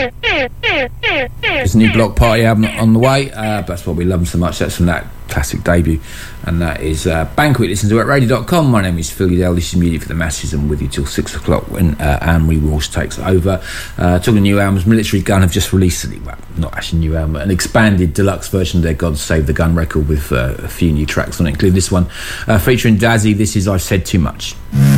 There's a new Block Party album on the way. That's why we love them so much. That's from that classic debut, and that is Banquet. Listen to it at radio.com. My name is Phil Udell. This is Music for the Masses. I'm with you till 6 o'clock when Anne-Marie Walsh takes over. Talking new albums, Military Gun have just released, well, not actually new album, but an expanded deluxe version of their God Save the Gun record with a few new tracks on it, including this one featuring Dazzy. This is I've Said Too Much.